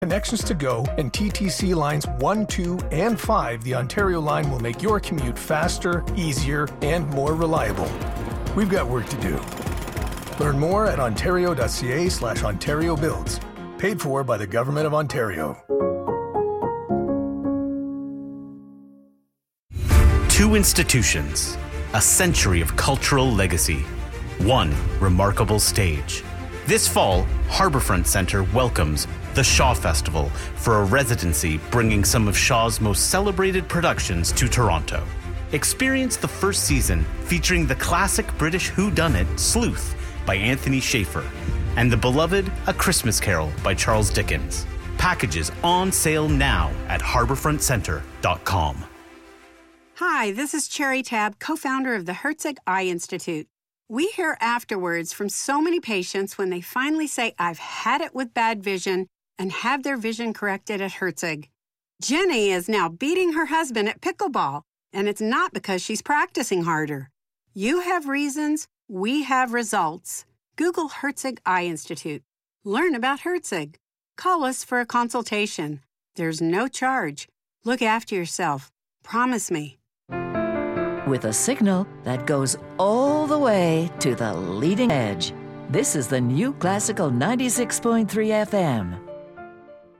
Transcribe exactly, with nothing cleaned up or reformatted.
Connections to Go and T T C lines one, two, and five, the Ontario line will make your commute faster, easier, and more reliable. We've got work to do. Learn more at ontario.ca slash Ontario Builds. Paid for by the Government of Ontario. Two institutions, a century of cultural legacy, one remarkable stage. This fall, Harbourfront Centre welcomes the Shaw Festival for a residency bringing some of Shaw's most celebrated productions to Toronto. Experience the first season featuring the classic British whodunit Sleuth by Anthony Shaffer and the beloved A Christmas Carol by Charles Dickens. Packages on sale now at harbourfront centre dot com. Hi, this is Cherry Tab, co-founder of the Herzig Eye Institute. We hear afterwards from so many patients when they finally say, I've had it with bad vision, and have their vision corrected at Herzig. Jenny is now beating her husband at pickleball, and it's not because she's practicing harder. You have reasons, we have results. Google Herzig Eye Institute. Learn about Herzig. Call us for a consultation. There's no charge. Look after yourself. Promise me. With a signal that goes all the way to the leading edge. This is the New Classical ninety-six point three F M.